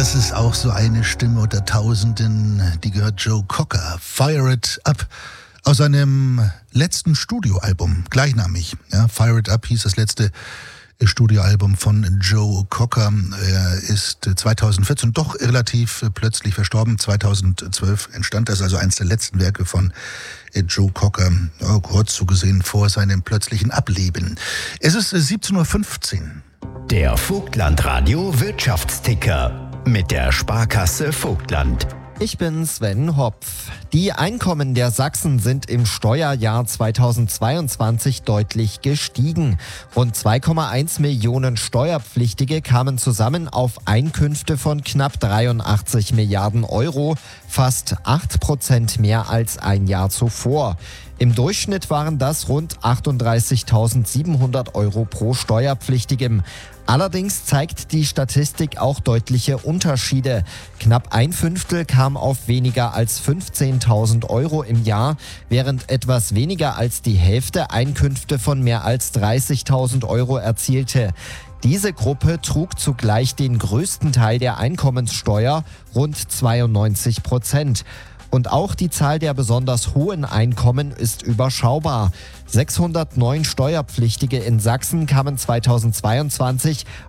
das ist auch so eine Stimme unter Tausenden, die gehört Joe Cocker. Fire It Up. Aus seinem letzten Studioalbum, gleichnamig. Ja, Fire It Up hieß das letzte Studioalbum von Joe Cocker. Er ist 2014 doch relativ plötzlich verstorben. 2012 entstand das, also eines der letzten Werke von Joe Cocker, kurz zugesehen vor seinem plötzlichen Ableben. Es ist 17:15 Uhr. Der Vogtland-Radio Wirtschaftsticker mit der Sparkasse Vogtland. Ich bin Sven Hopf. Die Einkommen der Sachsen sind im Steuerjahr 2022 deutlich gestiegen. Rund 2,1 Millionen Steuerpflichtige kamen zusammen auf Einkünfte von knapp 83 Milliarden Euro, fast 8% mehr als ein Jahr zuvor. Im Durchschnitt waren das rund 38.700 Euro pro Steuerpflichtigem. Allerdings zeigt die Statistik auch deutliche Unterschiede. Knapp ein Fünftel kam auf weniger als 15.000 Euro im Jahr, während etwas weniger als die Hälfte Einkünfte von mehr als 30.000 Euro erzielte. Diese Gruppe trug zugleich den größten Teil der Einkommenssteuer, rund 92%. Und auch die Zahl der besonders hohen Einkommen ist überschaubar. 609 Steuerpflichtige in Sachsen kamen 2022